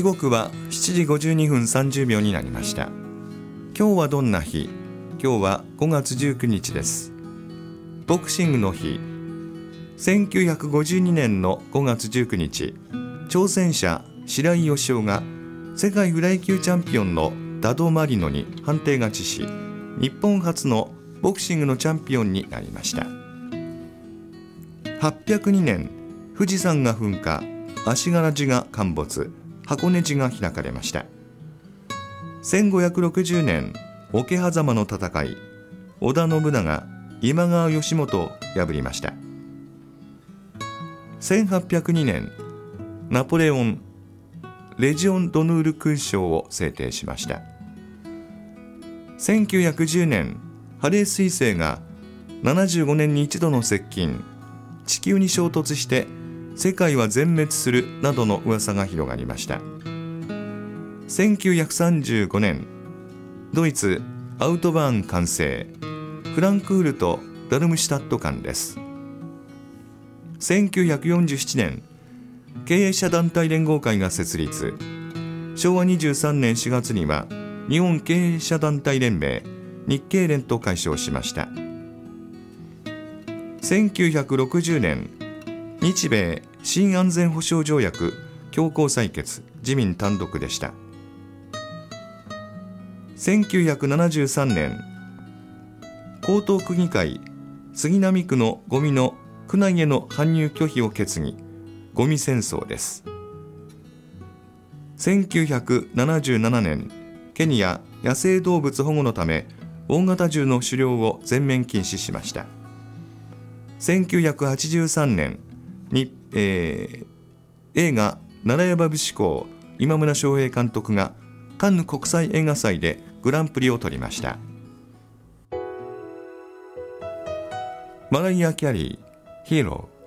時刻は7時52分30秒になりました。今日はどんな日？今日は5月19日です。ボクシングの日。1952年の5月19日、挑戦者白井義雄が世界フライ級チャンピオンのダド・マリノに判定勝ちし、日本初のボクシングのチャンピオンになりました。802年、富士山が噴火、足柄寺が陥没、箱根路が開かれました。1560年、桶狭間の戦い、織田信長、今川義元を破りました。1802年、ナポレオン、レジオン・ドヌール勲章を制定しました。1910年、ハレー彗星が75年に一度の接近、地球に衝突して世界は全滅するなどの噂が広がりました。1935年、ドイツアウトバーン完成、フランクフルト・ダルムシュタット間です。1947年、経営者団体連合会が設立。昭和23年4月には日本経営者団体連盟日経連と改称しました。1960年、日米新安全保障条約強行採決、自民単独でした。1973年、江東区議会杉並区のゴミの区内への搬入拒否を決議、ゴミ戦争です。1977年、ケニア野生動物保護のため大型銃の狩猟を全面禁止しました。1983年に、映画奈良山節考、今村昌平監督がカンヌ国際映画祭でグランプリを取りました。マライア・キャリー、ヒーロー。